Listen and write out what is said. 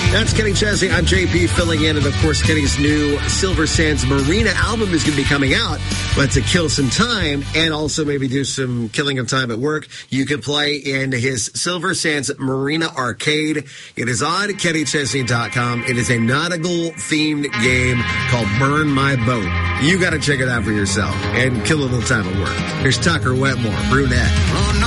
That's Kenny Chesney. I'm JP filling in. And, of course, Kenny's new Silver Sands Marina album is going to be coming out. But to kill some time and also maybe do some killing of time at work, you can play in his Silver Sands Marina Arcade. It is on KennyChesney.com. It is a nautical-themed game called Burn My Boat. You got to check it out for yourself and kill a little time at work. Here's Tucker Wetmore, Brunette.